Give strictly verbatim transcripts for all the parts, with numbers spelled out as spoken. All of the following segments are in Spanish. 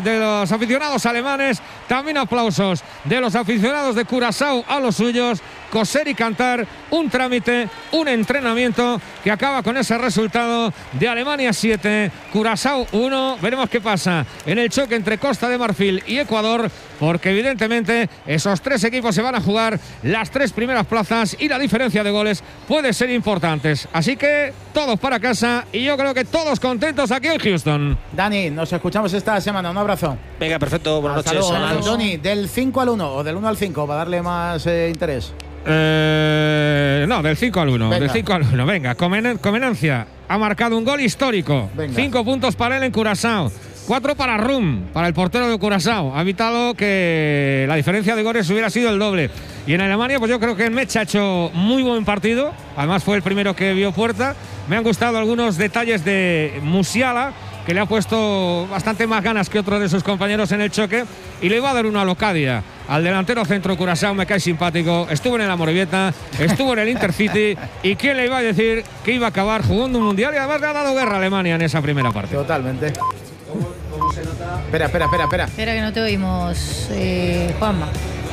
de los aficionados alemanes, también aplausos de los aficionados de Curazao a los suyos. Coser y cantar, un trámite, un entrenamiento que acaba con ese resultado de Alemania siete, Curazao uno. Veremos qué pasa en el choque entre Costa de Marfil y Ecuador, porque evidentemente esos tres equipos se van a jugar las tres primeras plazas y la diferencia de goles puede ser importante. Así que todos para casa y yo creo que todos contentos aquí en Houston. Dani, nos escuchamos esta semana. Un abrazo. Venga, perfecto. Buenas noches. Tony, del cinco al uno o del uno al cinco para darle más eh, interés. Eh, no, del cinco al uno. Del cinco al uno. Venga, Comen Comenancia ha marcado un gol histórico. Venga. Cinco puntos para él en Curazao. Cuatro para Rum, para el portero de Curazao. Ha evitado que la diferencia de goles hubiera sido el doble. Y en Alemania, pues yo creo que Mecha ha hecho muy buen partido. Además fue el primero que vio puerta. Me han gustado algunos detalles de Musiala, que le ha puesto bastante más ganas que otro de sus compañeros en el choque. Y le iba a dar una Locadia al delantero centro Curazao. Me cae simpático. Estuvo en el Amorebieta, estuvo en el Intercity. ¿Y quién le iba a decir que iba a acabar jugando un mundial? Y además le ha dado guerra a Alemania en esa primera parte. Totalmente. Espera, espera, espera, espera. Espera que no te oímos, eh, Juanma.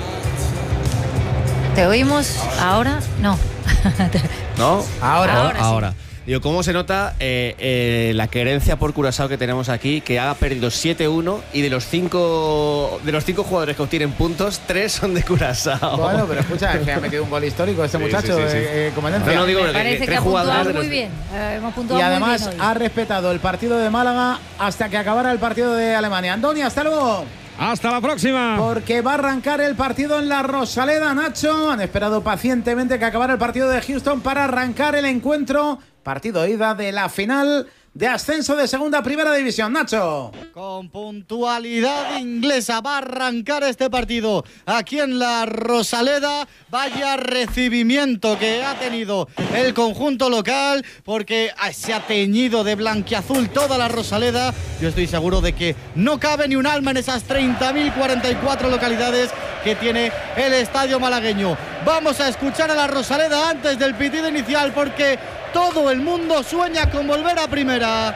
¿Te oímos ahora? No. ¿No? Ahora. Ahora. ahora. Digo, ¿cómo se nota eh, eh, la querencia por Curazao que tenemos aquí? Que ha perdido siete uno y de los cinco de los cinco jugadores que obtienen puntos, tres son de Curazao. Bueno, pero escucha, es que ha metido un gol histórico este sí, muchacho, sí, sí, sí. Eh, comandancia. No, no digo, Me parece que, que, que ha puntuado muy bien. Eh, hemos puntuado y además muy bien ha respetado el partido de Málaga hasta que acabara el partido de Alemania. Andoni, hasta luego. Hasta la próxima. Porque va a arrancar el partido en la Rosaleda, Nacho. Han esperado pacientemente que acabara el partido de Houston para arrancar el encuentro. Partido ida de la final de ascenso de segunda a primera división, Nacho. Con puntualidad inglesa va a arrancar este partido aquí en la Rosaleda. Vaya recibimiento que ha tenido el conjunto local, porque se ha teñido de blanquiazul toda la Rosaleda. Yo estoy seguro de que no cabe ni un alma en esas treinta mil cuarenta y cuatro localidades que tiene el estadio malagueño. Vamos a escuchar a la Rosaleda antes del pitido inicial, porque todo el mundo sueña con volver a primera.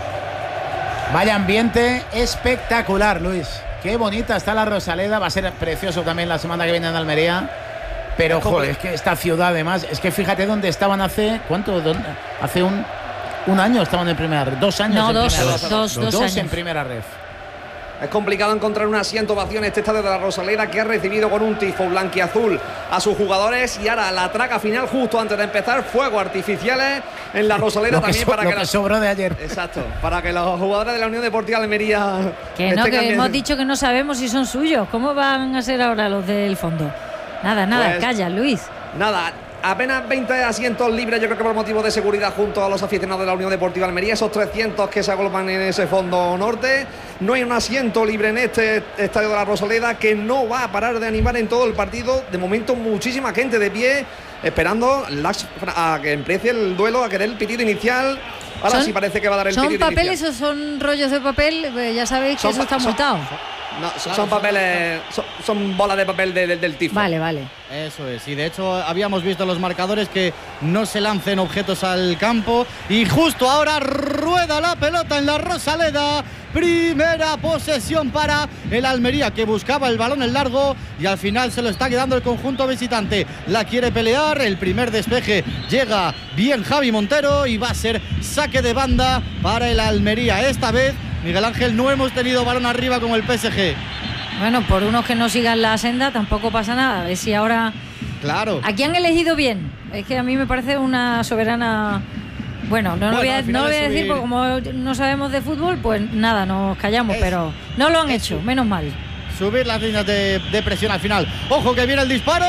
Vaya ambiente espectacular, Luis. Qué bonita está la Rosaleda. Va a ser precioso también la semana que viene en Almería. Pero, joder, es que esta ciudad, además, es que fíjate dónde estaban hace... ¿Cuánto? ¿Dónde? Hace un, un año estaban en primera red. Dos años no, en dos, primera dos, red. dos, dos, dos años. en primera red. Es complicado encontrar un asiento vacío en este estadio de la Rosaleda, que ha recibido con un tifo blanquiazul a sus jugadores, y ahora la traca final justo antes de empezar, fuegos artificiales en la Rosaleda lo que también so, para lo que, que la... sobró de ayer. Exacto, para que los jugadores de la Unión Deportiva Almería que no, que cambiando. Hemos dicho que no sabemos si son suyos. ¿Cómo van a ser ahora los del fondo? Nada, nada, pues, calla, Luis. Nada. Apenas veinte asientos libres, yo creo que por motivos de seguridad, junto a los aficionados de la Unión Deportiva Almería, esos trescientos que se agolpan en ese fondo norte. No hay un asiento libre en este estadio de la Rosaleda, que no va a parar de animar en todo el partido. De momento muchísima gente de pie, esperando a que empiece el duelo, a que dé el pitido inicial. Ahora son, sí parece que va a dar el pitido inicial. ¿Son papeles o son rollos de papel? Pues ya sabéis que son, eso está multado. No, son, son papeles, son, son bolas de papel de, de, del tifo. Vale, vale. Eso es, y de hecho habíamos visto los marcadores que no se lancen objetos al campo, y justo ahora rueda la pelota en la Rosaleda. Primera posesión para el Almería, que buscaba el balón en largo y al final se lo está quedando el conjunto visitante. La quiere pelear, el primer despeje llega bien Javi Montero y va a ser saque de banda para el Almería. Esta vez, Miguel Ángel, no hemos tenido balón arriba como el P S G. Bueno, por unos que no sigan la senda tampoco pasa nada. A ver si ahora... Claro. Aquí han elegido bien. Es que a mí me parece una soberana... Bueno, no, bueno, lo voy a, no lo voy a decir porque como no sabemos de fútbol, pues nada, nos callamos, es, pero no lo han hecho, eso. Menos mal. Subir las líneas de, de presión al final. ¡Ojo que viene el disparo!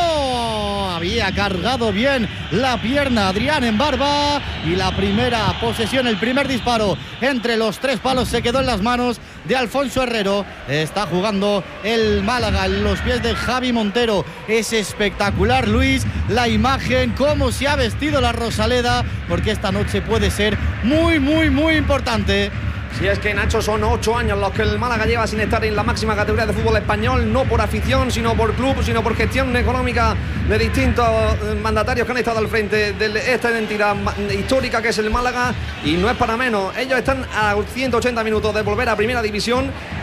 Había cargado bien la pierna Adrián en barba, y la primera posesión, el primer disparo entre los tres palos se quedó en las manos de Alfonso Herrero. Está jugando el Málaga en los pies de Javi Montero. Es espectacular, Luis, la imagen, cómo se ha vestido la Rosaleda, porque esta noche puede ser muy, muy, muy importante. Si es que, Nacho, son ocho años los que el Málaga lleva sin estar en la máxima categoría de fútbol español, no por afición, sino por club, sino por gestión económica de distintos mandatarios que han estado al frente de esta identidad histórica que es el Málaga, y no es para menos. Ellos están a ciento ochenta minutos de volver a primera división